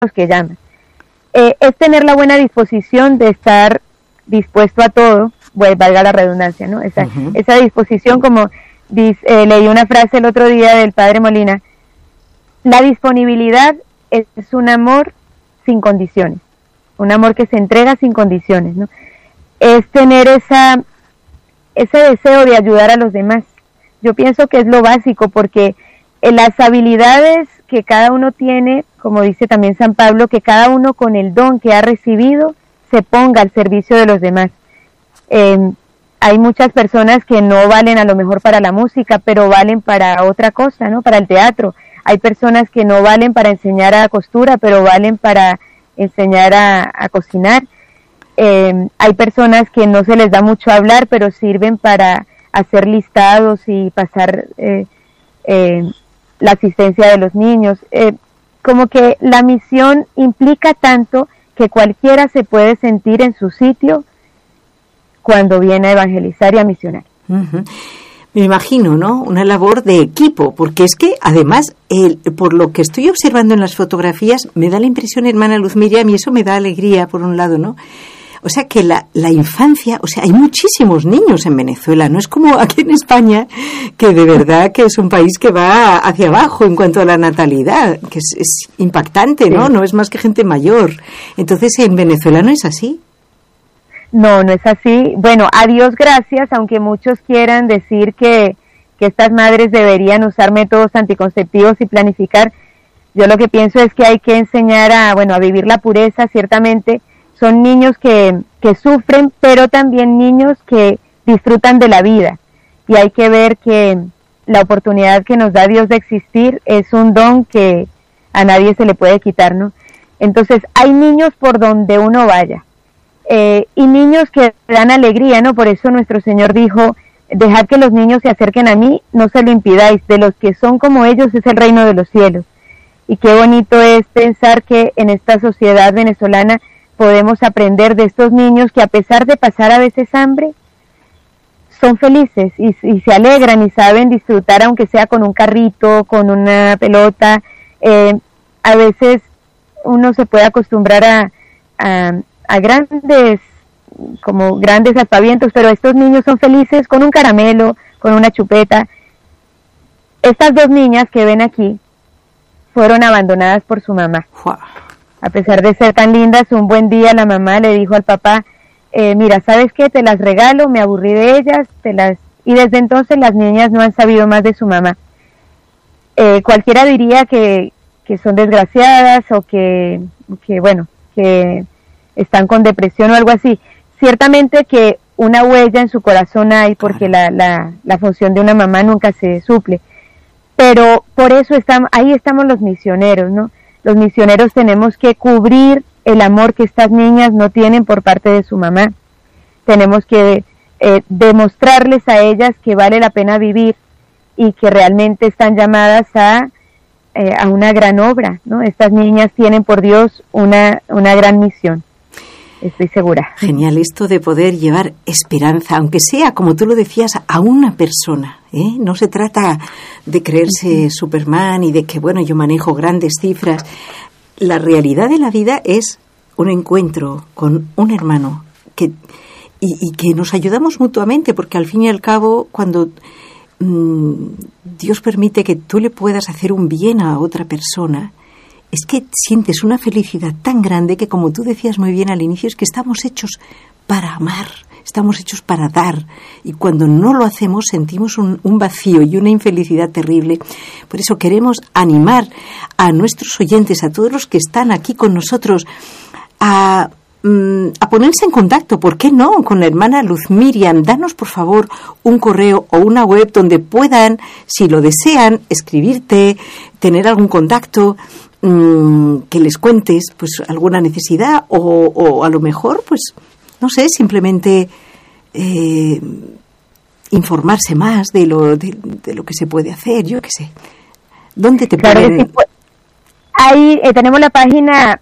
que llaman. Es tener la buena disposición de estar dispuesto a todo, pues, valga la redundancia, ¿no? Esa disposición, como leí una frase el otro día del padre Molina, la disponibilidad es un amor sin condiciones, un amor que se entrega sin condiciones, ¿no? Es tener ese deseo de ayudar a los demás. Yo pienso que es lo básico, porque las habilidades que cada uno tiene, como dice también San Pablo, que cada uno con el don que ha recibido se ponga al servicio de los demás. Hay muchas personas que no valen a lo mejor para la música, pero valen para otra cosa, ¿no? Para el teatro. Hay personas que no valen para enseñar a costura, pero valen para enseñar a cocinar. Hay personas que no se les da mucho hablar, pero sirven para hacer listados y pasar la asistencia de los niños. Como que la misión implica tanto que cualquiera se puede sentir en su sitio cuando viene a evangelizar y a misionar. Uh-huh. Me imagino, ¿no? Una labor de equipo, porque es que además, por lo que estoy observando en las fotografías, me da la impresión, hermana Luz Miriam, y eso me da alegría por un lado, ¿no? O sea, que la infancia, o sea, hay muchísimos niños en Venezuela, no es como aquí en España, que de verdad que es un país que va hacia abajo en cuanto a la natalidad, que es impactante, ¿no? Sí. No es más que gente mayor. Entonces, en Venezuela no es así. No, no es así. Bueno, a Dios gracias, aunque muchos quieran decir que estas madres deberían usar métodos anticonceptivos y planificar, yo lo que pienso es que hay que enseñar a vivir la pureza. Ciertamente son niños que sufren, pero también niños que disfrutan de la vida, y hay que ver que la oportunidad que nos da Dios de existir es un don que a nadie se le puede quitar, ¿no? Entonces hay niños por donde uno vaya. Y niños que dan alegría, ¿no? Por eso nuestro Señor dijo, dejad que los niños se acerquen a mí, no se lo impidáis, de los que son como ellos es el reino de los cielos. Y qué bonito es pensar que en esta sociedad venezolana podemos aprender de estos niños que, a pesar de pasar a veces hambre, son felices y se alegran y saben disfrutar, aunque sea con un carrito, con una pelota. A veces uno se puede acostumbrar a grandes aspavientos, pero estos niños son felices con un caramelo, con una chupeta. Estas dos niñas que ven aquí fueron abandonadas por su mamá. A pesar de ser tan lindas, un buen día la mamá le dijo al papá, mira, ¿sabes qué? Te las regalo, me aburrí de ellas, y desde entonces las niñas no han sabido más de su mamá. Cualquiera diría que son desgraciadas o que están con depresión o algo así. Ciertamente que una huella en su corazón hay, porque la función de una mamá nunca se suple, pero por eso ahí estamos los misioneros, ¿no? Los misioneros tenemos que cubrir el amor que estas niñas no tienen por parte de su mamá. Tenemos que demostrarles a ellas que vale la pena vivir y que realmente están llamadas a una gran obra, ¿no? Estas niñas tienen por Dios una gran misión. Estoy segura. Genial esto de poder llevar esperanza, aunque sea, como tú lo decías, a una persona, ¿eh? No se trata de creerse Superman y de que, yo manejo grandes cifras. La realidad de la vida es un encuentro con un hermano y que nos ayudamos mutuamente, porque al fin y al cabo, cuando Dios permite que tú le puedas hacer un bien a otra persona, es que sientes una felicidad tan grande que, como tú decías muy bien al inicio, es que estamos hechos para amar, estamos hechos para dar, y cuando no lo hacemos sentimos un vacío y una infelicidad terrible. Por eso queremos animar a nuestros oyentes, a todos los que están aquí con nosotros, a ponerse en contacto, ¿por qué no?, con la hermana Luz Miriam. Danos, por favor, un correo o una web donde puedan, si lo desean, escribirte, tener algún contacto, que les cuentes pues alguna necesidad o a lo mejor, pues no sé, simplemente informarse más de lo que se puede hacer, yo qué sé. ¿Dónde te pueden...? Sí, pues, ahí tenemos la página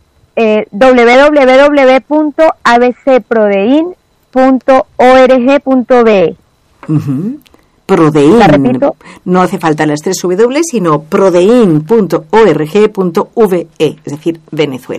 www.abcprodein.org.be. Uh-huh. Prodein. ¿La repito? No hace falta las 3 W, sino prodein.org.ve, es decir, Venezuela.